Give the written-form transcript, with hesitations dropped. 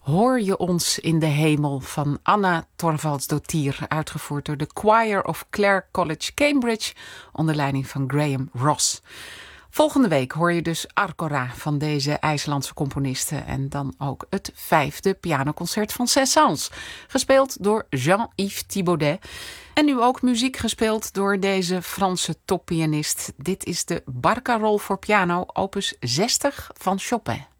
Hoor je ons in de hemel van Anna Thorvaldsdottir, uitgevoerd door de Choir of Clare College Cambridge onder leiding van Graham Ross. Volgende week hoor je dus Arcora van deze IJslandse componiste en dan ook het 5e pianoconcert van Saint-Saëns, gespeeld door Jean-Yves Thibaudet. En nu ook muziek gespeeld door deze Franse toppianist. Dit is de Barcarolle voor piano, opus 60 van Chopin.